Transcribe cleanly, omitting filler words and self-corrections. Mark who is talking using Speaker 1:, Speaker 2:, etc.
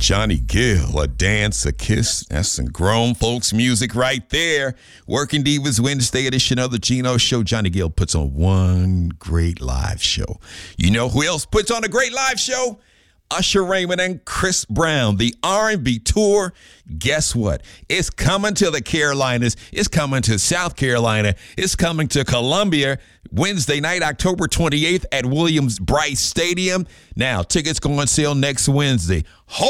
Speaker 1: Johnny Gill, a dance, a kiss. That's some grown folks music right there. Working Divas Wednesday edition of the Gino Show. Johnny Gill puts on one great live show. You know who else puts on a great live show? Usher Raymond and Chris Brown, the R&B tour. Guess what? It's coming to the Carolinas. It's coming to South Carolina. It's coming to Columbia Wednesday night, October 28th at Williams-Brice Stadium. Now, tickets go on sale next Wednesday.